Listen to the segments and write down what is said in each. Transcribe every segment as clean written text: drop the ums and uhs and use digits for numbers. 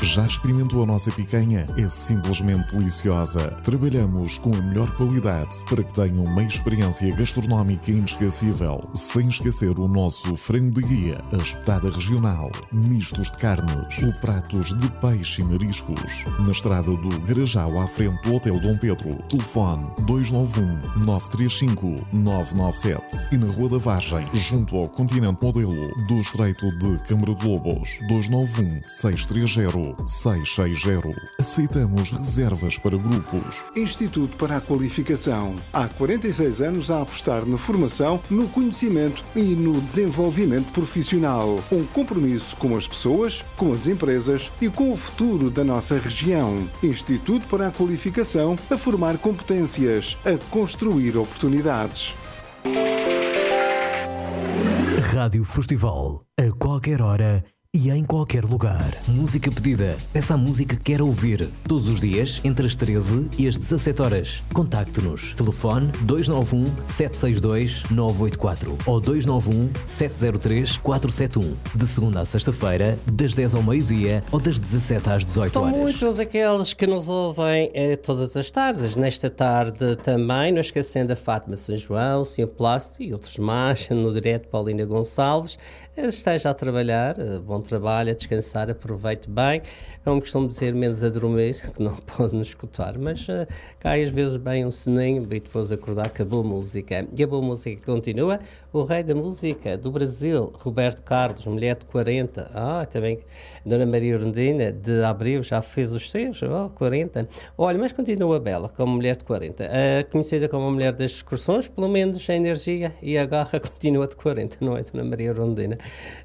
Já experimentou a nossa picanha? É simplesmente deliciosa. Trabalhamos com a melhor qualidade para que tenha uma experiência gastronómica inesquecível. Sem esquecer o nosso frango de guia, a espetada regional, mistos de carnes ou pratos de peixe e mariscos. Na estrada do Garajal, à frente do Hotel Dom Pedro. Telefone 291-935-997. E na Rua da Vargem, junto ao Continente Modelo do Estreito de Câmara de Lobos. 291-630-660. Aceitamos reservas para grupos. Instituto para a Qualificação. Há 46 anos a apostar na formação, no conhecimento e no desenvolvimento profissional. Um compromisso com as pessoas, com as empresas e com o futuro da nossa região. Instituto para a Qualificação, a formar competências, a construir oportunidades. Rádio Festival, a qualquer hora e em qualquer lugar. Música pedida. Peça a música que quer ouvir. Todos os dias, entre as 13 e as 17 horas. Contacte-nos. Telefone 291-762-984 ou 291-703-471. De segunda a sexta-feira, das 10 ao meio-dia ou das 17 às 18 horas. São muitos aqueles que nos ouvem todas as tardes. Nesta tarde também, não esquecendo a Fátima São João, Sr. Plácido e outros mais, no direto Paulina Gonçalves. Esteja a trabalhar, bom trabalho, a descansar, aproveite bem, como costumo dizer, menos a dormir, que não pode nos escutar, mas cai às vezes bem um soninho e depois acordar com a boa música. E a boa música continua, o rei da música do Brasil, Roberto Carlos, mulher de 40, também Dona Maria Orundina de Abreu já fez os seus, 40. Olha, mas continua bela, como mulher de 40, conhecida como a mulher das excursões, pelo menos a energia e a garra continua de 40, não é, Dona Maria Orundina?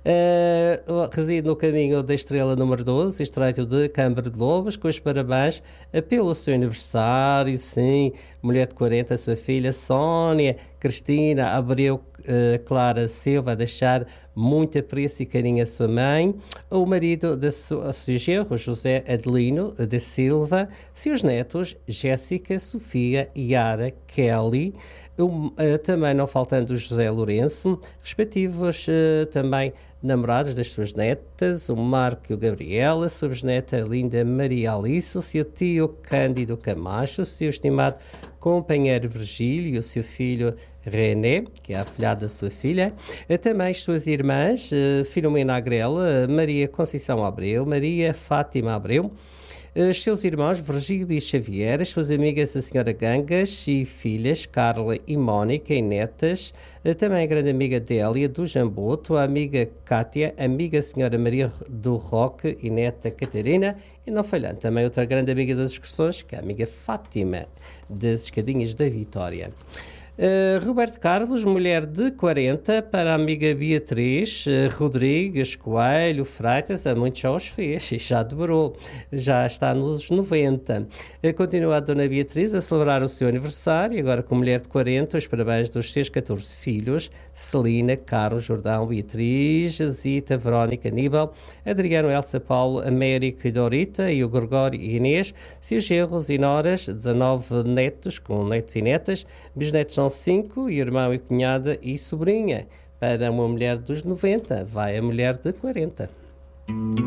Reside no caminho da estrela número 12, estreito de Câmara de Lobos, com os parabéns pelo seu aniversário, sim, mulher de 40, a sua filha Sónia Cristina Abreu Clara Silva, a deixar muito apreço e carinho à sua mãe, o marido do seu genro, José Adelino da Silva, seus netos, Jéssica, Sofia, Yara, Kelly, também não faltando o José Lourenço, respectivos também namorados das suas netas, o Marco e o Gabriel, a sua bisneta linda Maria Alice, o seu tio Cândido Camacho, o seu estimado companheiro Virgílio e o seu filho René, que é a afilhada da sua filha, também as suas irmãs, Filomena Agrela, Maria Conceição Abreu, Maria Fátima Abreu, os seus irmãos Virgílio e Xavier, as suas amigas a senhora Gangas e filhas Carla e Mónica e netas, também a grande amiga Délia do Jamboto, a amiga Cátia, amiga a senhora Maria do Roque e neta Catarina, e não falhando também outra grande amiga das excursões, que é a amiga Fátima das Escadinhas da Vitória. Roberto Carlos, mulher de 40, para a amiga Beatriz Rodrigues Coelho Freitas, há muito já os fez e já dobrou, já está nos 90. Continua a Dona Beatriz a celebrar o seu aniversário, agora com mulher de 40, os parabéns dos seus 14 filhos, Celina, Carlos, Jordão, Beatriz, Zita, Verónica, Aníbal, Adriano, Elsa, Paulo, Américo e Dorita, e o Gregório e Inês, seus genros e noras, 19 netos com netos e netas, bisnetos são 5, irmão e cunhada e sobrinha. Para uma mulher dos 90, vai a mulher de 40.